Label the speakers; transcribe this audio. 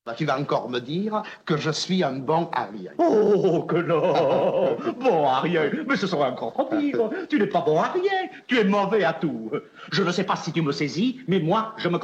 Speaker 1: Tu vas encore me dire que je suis un bon Ariel.
Speaker 2: Oh, que non. Bon Ariel, mais ce serait encore trop pire. Tu n'es pas bon Ariel, tu es mauvais à tout. Je ne sais pas si tu me saisis, mais moi, je me